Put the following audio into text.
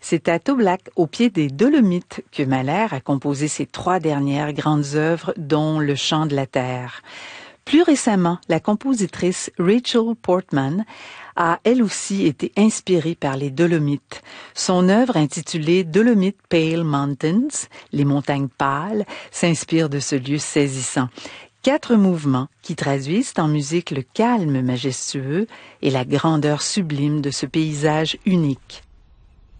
C'est à Toblach, au pied des Dolomites, que Mahler a composé ses 3 dernières grandes œuvres, dont Le chant de la terre. Plus récemment, la compositrice Rachel Portman a elle aussi été inspirée par les Dolomites. Son œuvre intitulée Dolomite Pale Mountains, les montagnes pâles, s'inspire de ce lieu saisissant. 4 mouvements qui traduisent en musique le calme majestueux et la grandeur sublime de ce paysage unique.